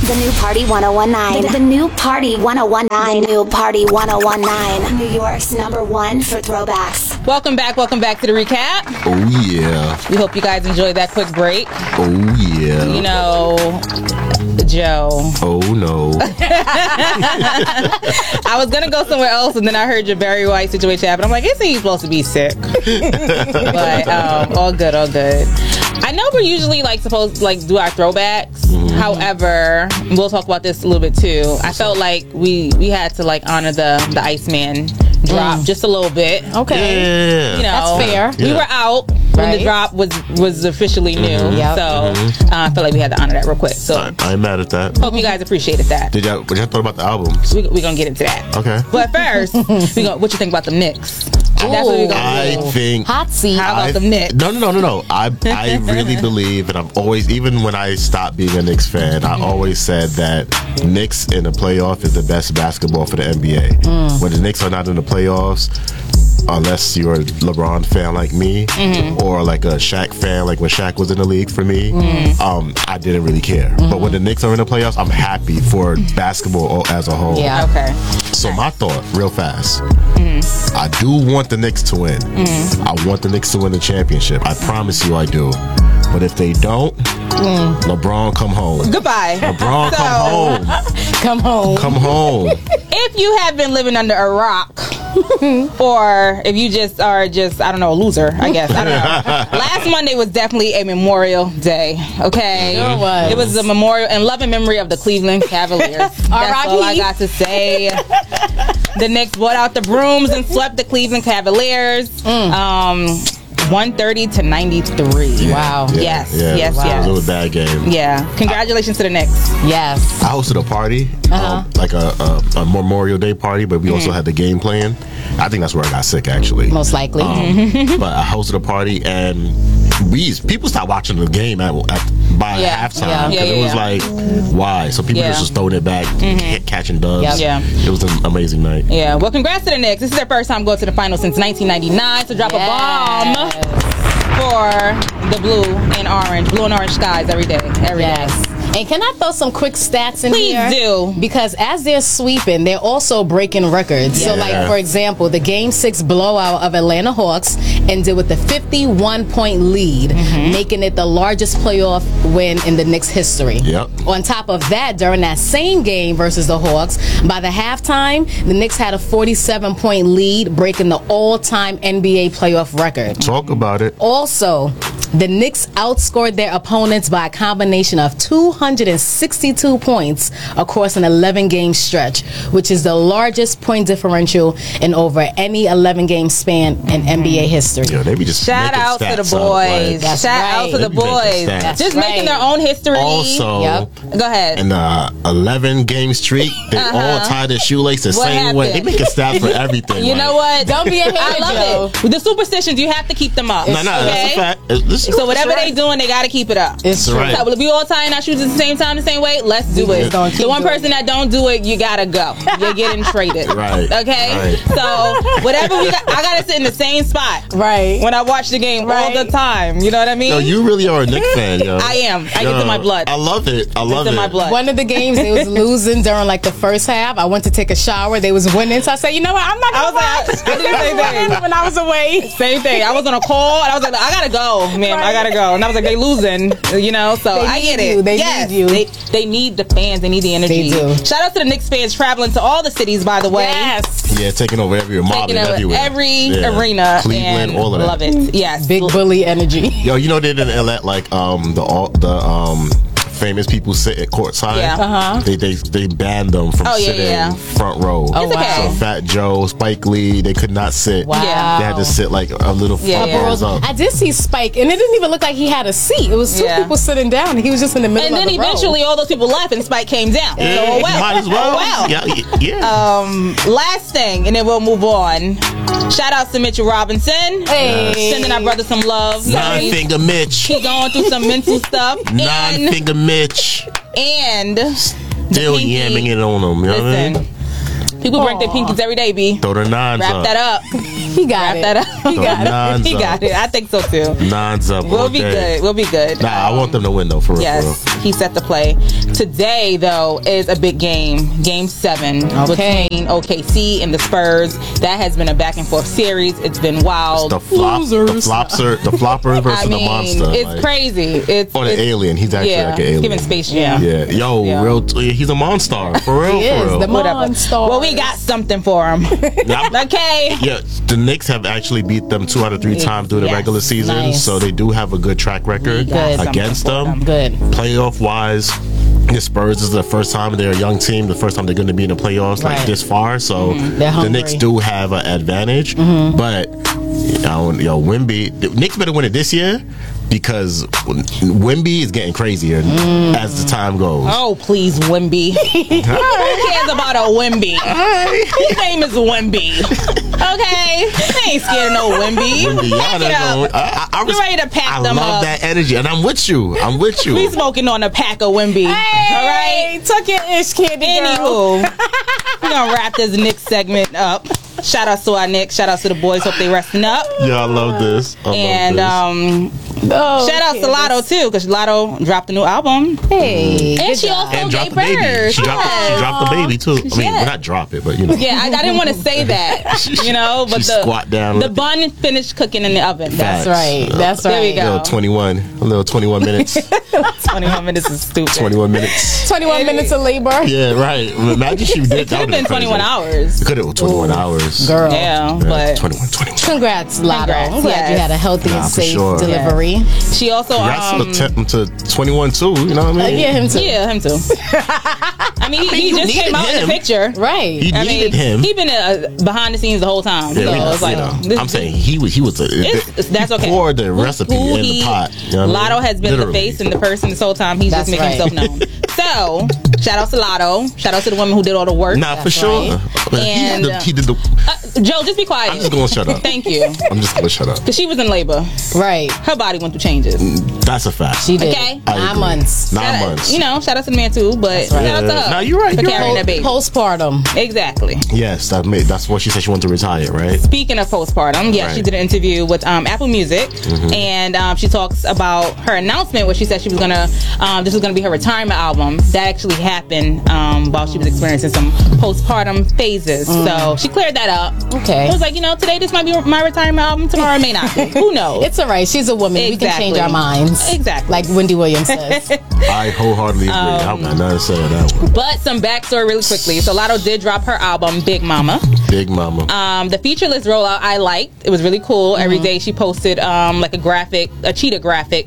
The new Party 1019. The new Party 1019. The new Party 1019. New York's #1 for throwbacks. Welcome back to the recap. Oh, yeah. We hope you guys enjoyed that quick break. Oh, yeah. You know, Joe. Oh, no. I was going to go somewhere else, and then I heard your Barry White situation happen. I'm like, isn't he supposed to be sick? But all good. I know we're usually supposed to do our throwbacks. Mm-hmm. However, we'll talk about this a little bit too. I felt like we had to honor the Iceman drop just a little bit. Okay. Yeah. You know, that's fair. We were out when the drop was officially new. Mm-hmm. Yep. So I felt like we had to honor that real quick. So I'm mad at that. hope you guys appreciated that. What y'all thought about the albums? We're going to get into that. Okay. But first, what you think about the Knicks? That's what we're I going to do. think Hot seat. How about the Knicks? No. I really believe, and I've always, even when I stopped being a Knicks fan, I always said that Knicks in the playoff is the best basketball for the NBA. When the Knicks are not in the playoffs, unless you're a LeBron fan like me, or like a Shaq fan, like when Shaq was in the league for me, I didn't really care. But when the Knicks are in the playoffs, I'm happy for basketball as a whole. Yeah. Okay. So my thought, real fast, I do want the Knicks to win. I want the Knicks to win the championship. I promise you I do. But if they don't, LeBron, come home. Goodbye. LeBron, Come home. come home. If you have been living under a rock, or if you just are I don't know, a loser, I guess. I don't know. Last Monday was definitely a Memorial Day, okay? Sure was. It was a memorial in love and memory of the Cleveland Cavaliers. That's all I got to say. The Knicks brought out the brooms and swept the Cleveland Cavaliers. 130-93. Wow. Yes. It was a bad game. Yeah. Congratulations to the Knicks. Yes. I hosted a party, like a Memorial Day party, but we also had the game playing. I think that's where I got sick, actually. Most likely. But I hosted a party, and people stopped watching the game by halftime because it was like, why? So people just was throwing it back, catching dubs. Yep. Yeah. It was an amazing night. Yeah. Well, congrats to the Knicks. This is their first time going to the finals since 1999. So drop a bomb for the blue and orange skies every day. Every day. And can I throw some quick stats in Please here? do. Because as they're sweeping, they're also breaking records. So, for example, the Game 6 blowout of Atlanta Hawks ended with a 51-point lead, making it the largest playoff win in the Knicks' history. Yep. On top of that, during that same game versus the Hawks, by the halftime, the Knicks had a 47-point lead, breaking the all-time NBA playoff record. Talk about it. Also, the Knicks outscored their opponents by a combination of 262 points across an 11-game stretch, which is the largest point differential in over any 11-game span in NBA history. Yo, they be just Shout out to the boys. Shout out to the boys. Just making their own history. Also, go ahead. In the 11-game streak, they all tie their shoelace the same way. They make a stats for everything. You know what? Don't be a hater, I love it. The superstitions, you have to keep them up. No, that's a fact. So whatever they doing, they got to keep it up. It's true. right. So if we all tying our shoes at the same time, the same way, let's do it. The one person that don't do it, you gotta go. You're getting traded. Right. Okay. Right. So whatever I gotta sit in the same spot. Right. When I watch the game all the time. You know what I mean? Yo, you really are a Knicks fan, yo. I am. I get to my blood. I love it. It's in my blood. One of the games they was losing during the first half. I went to take a shower. They was winning, so I said, you know what? I'm not gonna watch. I did the same thing when I was away. Same thing. I was on a call and I was like, I gotta go, man. I gotta go. And I was like, they losing, so I get it. They need you. They need the fans. They need the energy. They do. Shout out to the Knicks fans traveling to all the cities, by the way. Yes. Yeah, taking over every modeling everywhere. Every arena. Cleveland, and all of that. Love it. Yes. Big bully energy. Yo, you know they didn't let the famous people sit at courtside. Yeah. They banned them from sitting front row. Oh, wow. So Fat Joe, Spike Lee, they could not sit. Wow. Yeah. They had to sit like a little front rows up. I did see Spike, and it didn't even look like he had a seat. It was two people sitting down. He was just in the middle And then of the eventually row. all those people left and Spike came down. Yeah, So, well. might as well. Well. Yeah. Last thing, and then we'll move on. Shout out to Mitchell Robinson. Hey. Sending our brother some love. Nine-finger Mitch. He's going through some mental stuff. Nine-finger Mitch. And Still yamming it on them. You know what I mean? people break their pinkies every day, B. Throw the nines Wrap up. that up. He got Wrap that up. He got it. He got it. I think so too. Nines up. We'll be good. We'll be good. Nah, I want them to win though, for real. Yes. For real. He's set to play. Today, though, is a big game. Game 7 between OKC and the Spurs. That has been a back and forth series. It's been wild. The floppers versus the monster. It's crazy. It's the alien. He's actually like an alien. Given Space Jam. Yeah. He's a monster. For real, He is the monster. Well, we got something for him. Okay. Yeah, the Knicks have actually beat them 2 out of 3 times during the regular season, so they do have a good track record against them. Good. Playoff wise, the Spurs is the first time they're a young team, the first time they're going to be in the playoffs like this far. So the Knicks do have an advantage, but Wemby, the Knicks better win it this year. Because Wemby is getting crazier as the time goes. Oh, please, Wemby. Who cares about a Wemby? His name is Wemby. Okay? They ain't scared of no Wemby. Pack it up. You're ready to pack them up. I love that energy, and I'm with you. We smoking on a pack of Wemby. Hey, all right? Tuck your ish, candy girl. Anywho, we're going to wrap this Knicks segment up. Shout out to our Knicks. Shout out to the boys. Hope they resting up. Yeah, I love this. Shout out to Lotto too, because Lotto dropped a new album. Hey, and she also dropped gave the baby. birth. She dropped the baby too. I mean, well, not drop it, but you know. Yeah, I didn't want to say that, you know, but squat down. The bun finished cooking in the oven. That's right. That's right. There we go. A little 21 minutes. 21 minutes is stupid. 21 minutes. 21 minutes of labor. Yeah, right. Imagine she did. It could have been 21 hours. It could have been 21 hours. Girl. Yeah, but 21. Congrats, Lotto. I'm glad you had a healthy and safe delivery. She also to 21 too. You know what I mean? Yeah, him too. Yeah, him too. I mean, he just came out in the picture, right? He needed him. He been behind the scenes the whole time. Yeah, so it's like I'm saying he was. That's okay. Pour the recipe in the pot. You know Lotto has been the face and the person this whole time. He's just making himself known. So shout out to Lotto. Shout out to the women who did all the work. Nah, for sure. And he did the. Joe, just be quiet. I'm just gonna shut up. Thank you. I'm just gonna shut up. Because she was in labor. Right. Her body went through changes. That's a fact. She did. Okay. 9 months. 9 months. You know, shout out to the man too, but shout out to her. No, you're right. For carrying that baby. Postpartum. Exactly. Yes, that's what she said. She wanted to retire, right? Speaking of postpartum, she did an interview with Apple Music, and she talks about her announcement where she said she was gonna this was gonna be her retirement album. That actually happened while she was experiencing some postpartum phases. So she cleared that up. Okay. It was like, today this might be my retirement album. Tomorrow it may not be. Who knows? It's all right. She's a woman. Exactly. We can change our minds. Exactly. Like Wendy Williams says. I wholeheartedly agree. I've got nothing to say on that one. But some backstory really quickly. So Lotto did drop her album, Big Mama. Big Mama. The featureless rollout I liked. It was really cool. Every day she posted like a cheetah graphic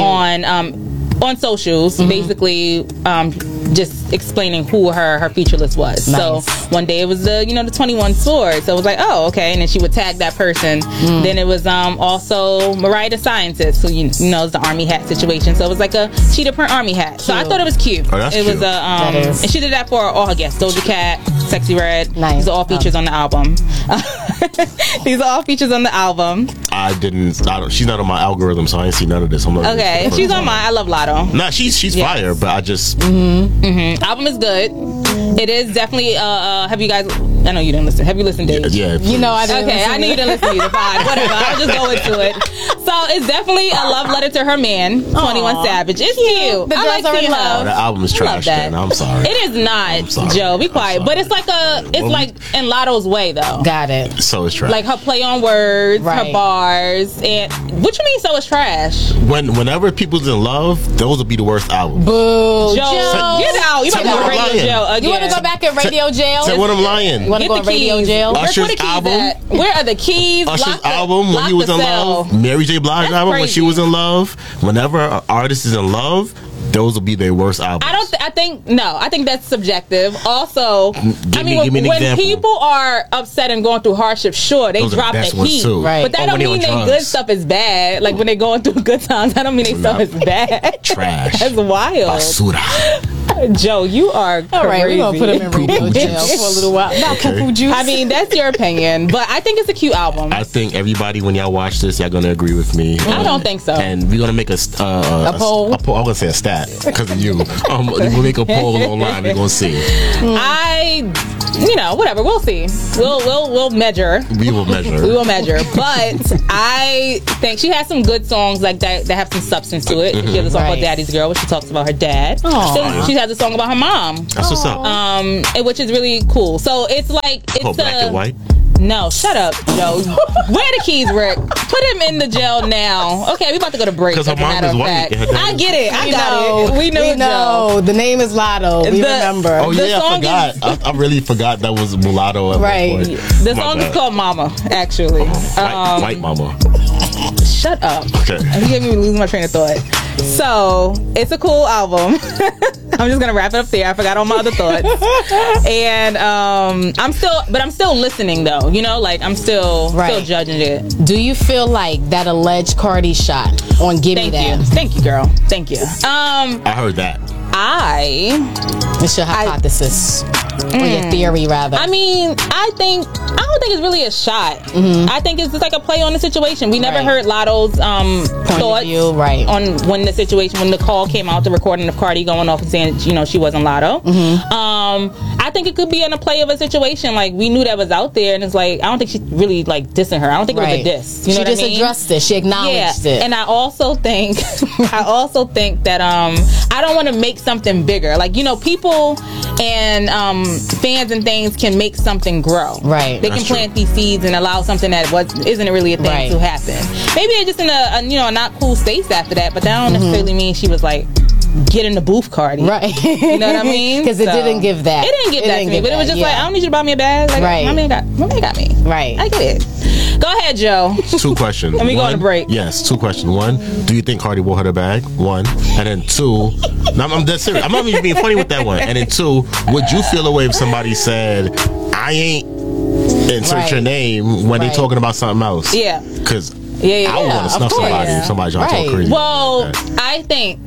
on socials, basically just explaining who her featureless was. Nice. So one day it was the 21 sword. So it was like, oh, okay, and then she would tag that person. Then it was also Mariah the Scientist, who is the army hat situation. So it was like a cheetah print army hat. So I thought it was cute. Oh, that's it cute. Was and she did that for all her guests. Doja Cat, Sexy Red. Nice. These are all features on the album. These are all features on the album. She's not on my algorithm, so I ain't see none of this. Okay, she's on mine. I love Lotto. Nah, she's fire, but I just album is good. It is definitely have you guys, I know you didn't listen. Have you listened, Dave? Yeah. I didn't. Okay, I knew you didn't listen either. Fine, whatever. I'll just go into it. So it's definitely a love letter to her man, 21 Savage. It's cute. The I like girls are in seeing love. Oh, the album is trash. that. Then I'm sorry. It is not, Joe. Be quiet. But it's like like in Lotto's way though. Got it. So it's trash. Like her play on words, Right. her bars, and what you mean? So it's trash. Whenever people's in love, those will be the worst albums. Boo. Joe, get out. You Tell might go me to I'm radio lying. jail again. You want to go back in radio jail? Say when I'm lying. You want to Get go the in radio keys. jail? Usher's Where the keys album? at? Where are the keys? Usher's Lock the- album when lock he was the in cell. love. Mary J. Blige That's album when she crazy. was in love. Whenever an artist is in love, those will be their worst albums. I think that's subjective. Also, Give me an when example. people are upset and going through hardship, sure, they Those are the drop the best ones, heat. too. Right. But that Or don't when they mean on their drugs. good stuff is bad. Like when they're going through good times, I don't mean their stuff is bad. Trash. That's wild. Basura. Joe, you are crazy. All right, we're gonna put him in radio jail for a little while. Not poo-poo juice. I mean, that's your opinion, but I think it's a cute album. I think everybody, when y'all watch this, y'all gonna agree with me. I don't think so. And we're gonna make a poll. I'm gonna say a stat because of you. We'll make a poll online. We're gonna see. Whatever. We'll see. We'll measure. We will measure. We will measure. But I think she has some good songs like that have some substance to it. She has a song called Daddy's Girl, where she talks about her dad. She has a song about her mom. That's what's up. Which is really cool. So it's like it's black and white. No, shut up, Joe. Where the keys, Rick? Put him in the jail now. Okay, we about to go to break. Because her mom is white. I get it. I got it. We know. Joe. The name is Lotto. We remember. Oh yeah, I forgot. I really forgot that was Mulatto. Right. The song is called Mama, actually. White Mama. Shut up. Okay. You gave me losing my train of thought. So it's a cool album. I'm just gonna wrap it up there. I forgot all my other thoughts. And I'm still listening though. I'm still judging it. Do you feel like that alleged Cardi shot on Gimme That? Thank you, girl. Thank you. I heard that. It's your hypothesis. Or your theory, rather. I mean, I don't think it's really a shot. I think it's just like a play on the situation. We never heard Lotto's thoughts on when the call came out, the recording of Cardi going off and saying, she wasn't Lotto. I think it could be in a play of a situation. Like, we knew that was out there, and it's like, I don't think she really dissing her. I don't think it was a diss. You know what I mean? She just addressed it. She acknowledged it. And I also think that I don't want to make something bigger. Like, people and fans and things can make something grow. Right. They can plant these seeds and allow something that isn't really a thing to happen. Maybe they're just in a not cool space after that, but that don't necessarily mean she was like, get in the booth, Cardi. Right. You know what I mean? Because it didn't give that. It didn't give that to me, but it was just like, I don't need you to buy me a bag. Like, my man got me. Right. I get it. Go ahead, Joe. 2 questions. And we go on a break. Yes, 2 questions. 1, do you think Cardi wore her the bag? 1. And then 2, I'm dead serious. I'm not even being funny with that one. And then 2, would you feel away if somebody said, I ain't insert your name when they talking about something else? Yeah. Because I would want to snuff somebody if somebody trying to talk crazy. Well, I think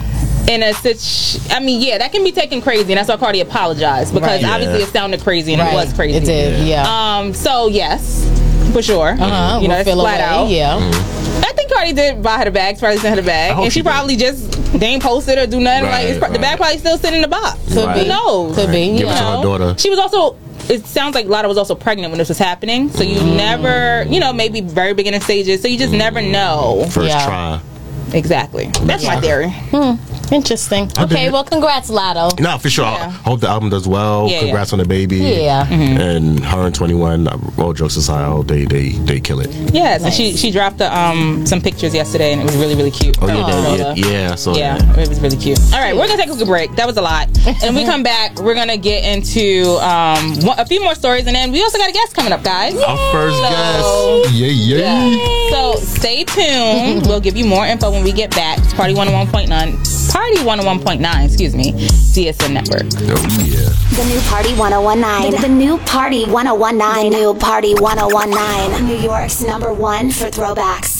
that can be taken crazy, and that's why Cardi apologized, because obviously it sounded crazy, and it was crazy. It did, so yes, for sure. That's flat out. I think Cardi did buy her the bag, probably sent her the bag, and she probably just didn't post it or do nothing. The bag probably still sitting in the box. Could be. Who knows? Could be. Give it to her daughter. She was also. It sounds like Lotto was also pregnant when this was happening, so you never, maybe very beginning stages, so you just never know. First try. Exactly. That's my theory. Interesting. Okay, well, congrats, Lotto. No, for sure. I hope the album does well. Congrats on the baby. Yeah. And her and 21, all jokes aside, I hope they kill it. Yes, and she dropped some pictures yesterday, and it was really, really cute. Oh, yeah. So it was really cute. All right, we're going to take a quick break. That was a lot. And when we come back, we're going to get into a few more stories, and then we also got a guest coming up, guys. Our first guest. Yeah. So stay tuned. We'll give you more info when we get back. It's Party 101.9, excuse me, DSN Network. Oh, yeah. The new Party 1019. The new Party 1019. The new Party 1019. New York's #1 for throwbacks.